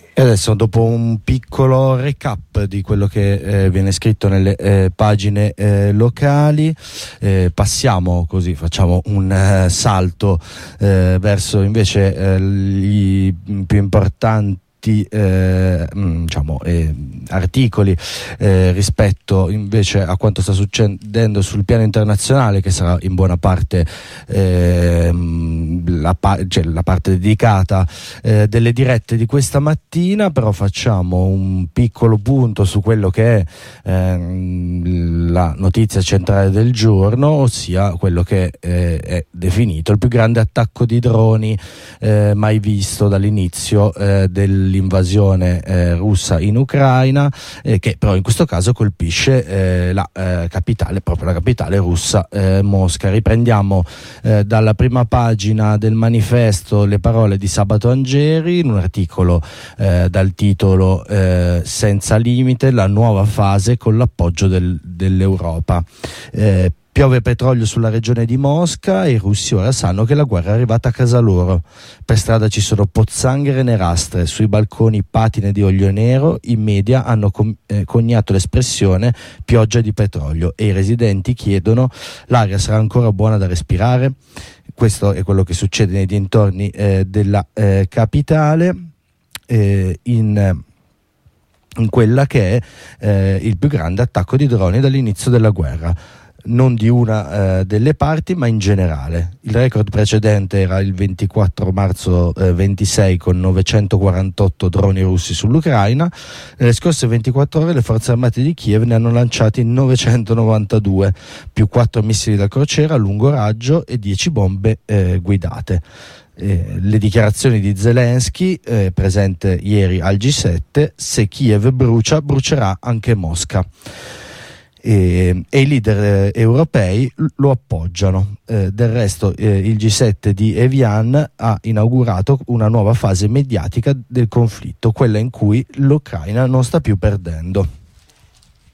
E adesso, dopo un piccolo recap di quello che viene scritto nelle pagine locali, passiamo, così facciamo un salto verso invece i più importanti articoli rispetto invece a quanto sta succedendo sul piano internazionale, che sarà in buona parte la parte dedicata delle dirette di questa mattina. Però facciamo un piccolo punto su quello che è la notizia centrale del giorno, ossia quello che è definito il più grande attacco di droni mai visto dall'inizio dell'invasione russa in Ucraina, che però in questo caso colpisce la capitale russa, Mosca. Riprendiamo dalla prima pagina del manifesto le parole di Sabato Angeri in un articolo dal titolo Senza limite, la nuova fase con l'appoggio dell'Europa. Piove petrolio sulla regione di Mosca e i russi ora sanno che la guerra è arrivata a casa loro. Per strada ci sono pozzanghere nerastre, sui balconi patine di olio nero, i media hanno coniato l'espressione pioggia di petrolio e i residenti chiedono: l'aria sarà ancora buona da respirare? Questo è quello che succede nei dintorni della capitale, in quella che è il più grande attacco di droni dall'inizio della guerra. Non di una delle parti, ma in generale. Il record precedente era il 24 marzo 26 con 948 droni russi sull'Ucraina. Nelle scorse 24 ore le forze armate di Kiev ne hanno lanciati 992, più 4 missili da crociera a lungo raggio e 10 bombe guidate. Le dichiarazioni di Zelensky, presente ieri al G7: se Kiev brucia, brucerà anche Mosca. E i leader europei lo appoggiano. Del resto il G7 di Evian ha inaugurato una nuova fase mediatica del conflitto, quella in cui l'Ucraina non sta più perdendo.